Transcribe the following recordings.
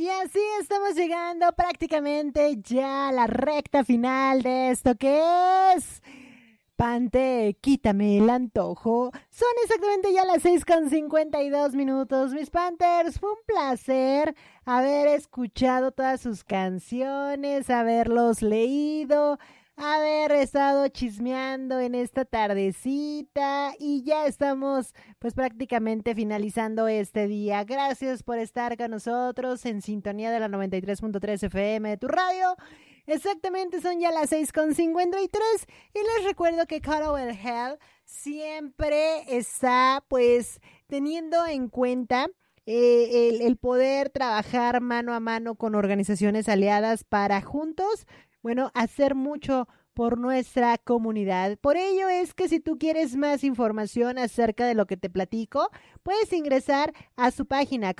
Y así estamos llegando prácticamente ya a la recta final de esto que es Pante, quítame el antojo. Son exactamente ya las 6:52 mis Panthers. Fue un placer haber escuchado todas sus canciones, haberlos leído, haber estado chismeando en esta tardecita y ya estamos pues prácticamente finalizando este día. Gracias por estar con nosotros en sintonía de la 93.3 FM de tu radio. Exactamente, son ya las 6:53 y les recuerdo que Cuddle Hell siempre está pues teniendo en cuenta el poder trabajar mano a mano con organizaciones aliadas para juntos, bueno, hacer mucho por nuestra comunidad. Por ello es que si tú quieres más información acerca de lo que te platico, puedes ingresar a su página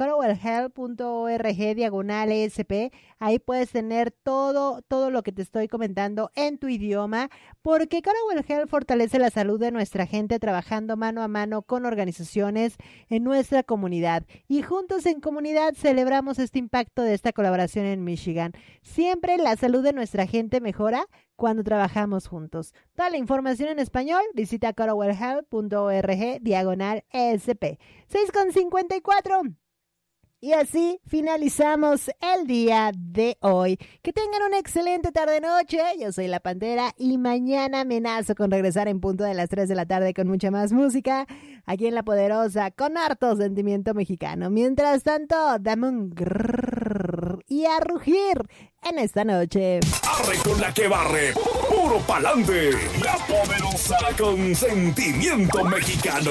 cuddlehell.org/ESP. Ahí puedes tener todo lo que te estoy comentando en tu idioma, porque Cuddle Hell fortalece la salud de nuestra gente trabajando mano a mano con organizaciones en nuestra comunidad. Y juntos en comunidad celebramos este impacto de esta colaboración en Michigan. Siempre la salud de nuestra gente mejora cuando trabajamos juntos. Toda la información en español, visita cuddlehell.org/ESP. 6:54. Y así finalizamos el día de hoy. Que tengan una excelente tarde-noche. Yo soy La Pantera y mañana amenazo con regresar en punto de las 3 de la tarde con mucha más música aquí en La Poderosa con harto sentimiento mexicano. Mientras tanto, dame un grrr y a rugir en esta noche. Arre con la que barre, puro pa'lante. La Poderosa con sentimiento mexicano.